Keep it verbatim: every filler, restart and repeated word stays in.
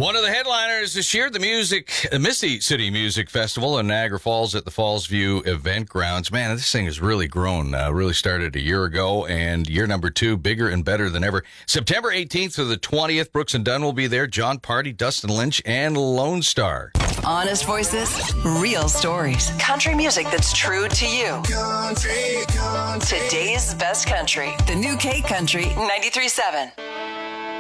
One of the headliners this year, the music, the Misty City Music Festival in Niagara Falls at the Falls View Event Grounds. Man, this thing has really grown. Uh, really started a year ago, and year number two, bigger and better than ever. September eighteenth to the twentieth, Brooks and Dunn will be there. John Party, Dustin Lynch, and Lone Star. Honest voices, real stories. Country music that's true to you. Country, country. Today's best country. The new K Country ninety-three point seven.